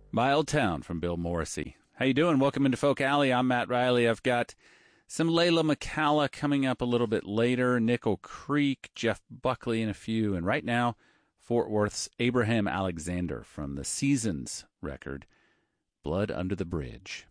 My Old Town from Bill Morrissey. How you doing? Welcome into Folk Alley. I'm Matt Riley. I've got some Layla McCalla coming up a little bit later, Nickel Creek, Jeff Buckley, and a few. And right now, Fort Worth's Abraham Alexander from the Seasons record, Blood Under the Bridge.